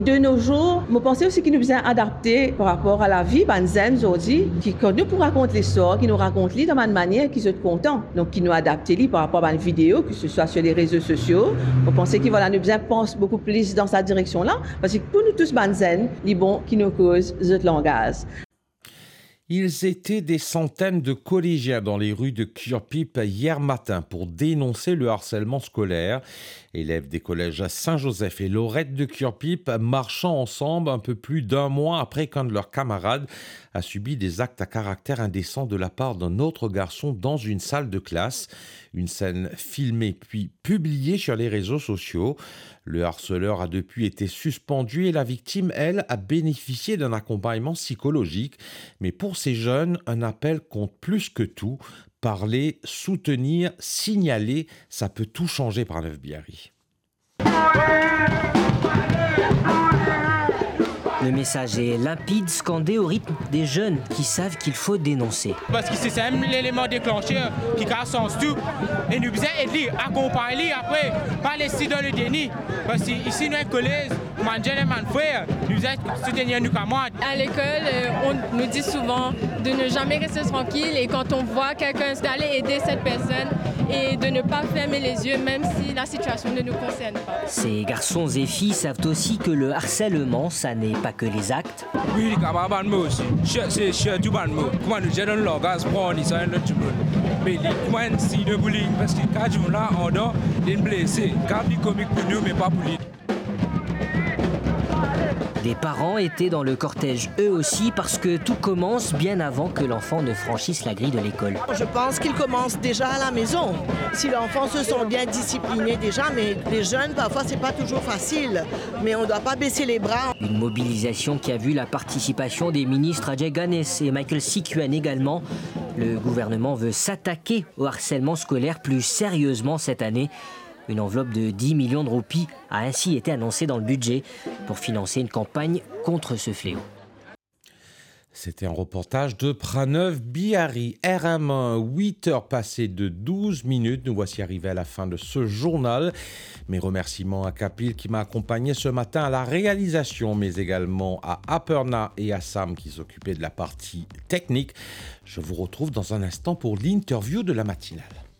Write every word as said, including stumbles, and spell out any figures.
De nos jours, je pense aussi qu'il nous besoin adapter par rapport à la vie, ben zen aujourd'hui, qui quand nous pour raconter l'histoire, qui nous raconte de une manière qui sont contents, donc qui nous adapte par rapport à une vidéo, que ce soit sur les réseaux sociaux. Je pense qu'il voilà nous besoin pense beaucoup plus dans cette direction-là, parce que pour nous tous ben zen, les bons qui nous causent ce langage. Ils étaient des centaines de collégiens dans les rues de Curepipe hier matin pour dénoncer le harcèlement scolaire. Élèves des collèges Saint-Joseph et Lorette de Curepipe marchant ensemble un peu plus d'un mois après qu'un de leurs camarades a subi des actes à caractère indécent de la part d'un autre garçon dans une salle de classe. Une scène filmée puis publiée sur les réseaux sociaux. Le harceleur a depuis été suspendu et la victime, elle, a bénéficié d'un accompagnement psychologique. Mais pour ces jeunes, un appel compte plus que tout. Parler, soutenir, signaler, ça peut tout changer par Neuf-Biarri. Le message est limpide, scandé au rythme des jeunes qui savent qu'il faut dénoncer. Parce que c'est même l'élément déclencheur qui casse tout. Et nous devons aider, accompagner après, pas laisser dans le déni. Parce que ici, nous sommes collèges, nous sommes frères, nous devons soutenir nos camarades. À l'école, on nous dit souvent de ne jamais rester tranquille et quand on voit quelqu'un d'aller aider cette personne et de ne pas fermer les yeux même si la situation ne nous concerne pas. Ces garçons et filles savent aussi que le harcèlement, ça n'est pas que les actes. Oui, les camarades aussi. C'est cher du ban mot. Comment nous gérons le langage pour nous ça notre monde. Mais comment si le bullying parce que quand je là on doit les blesser. Quand les comiques pour nous mais pas pour lui. Des parents étaient dans le cortège eux aussi parce que tout commence bien avant que l'enfant ne franchisse la grille de l'école. Je pense qu'il commence déjà à la maison. Si l'enfant se sent bien discipliné déjà, mais les jeunes, parfois, c'est pas toujours facile. Mais on ne doit pas baisser les bras. Une mobilisation qui a vu la participation des ministres Ajay Ganes et Michael Sikuan également. Le gouvernement veut s'attaquer au harcèlement scolaire plus sérieusement cette année. Une enveloppe de dix millions de roupies a ainsi été annoncée dans le budget pour financer une campagne contre ce fléau. C'était un reportage de Praneuf-Biarri. R M un, huit heures passées de douze minutes. Nous voici arrivés à la fin de ce journal. Mes remerciements à Kapil qui m'a accompagné ce matin à la réalisation, mais également à Aperna et à Sam qui s'occupaient de la partie technique. Je vous retrouve dans un instant pour l'interview de la matinale.